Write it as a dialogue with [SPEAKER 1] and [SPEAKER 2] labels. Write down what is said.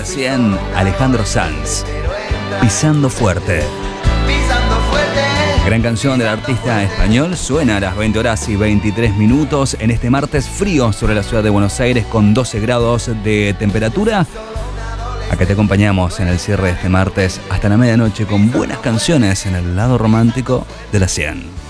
[SPEAKER 1] la 100, Alejandro Sanz, Pisando Fuerte. Gran canción del artista español, suena a las 20 horas y 23 minutos en este martes frío sobre la ciudad de Buenos Aires con 12 grados de temperatura. Acá te acompañamos en el cierre de este martes hasta la medianoche con buenas canciones en el lado romántico de la 100.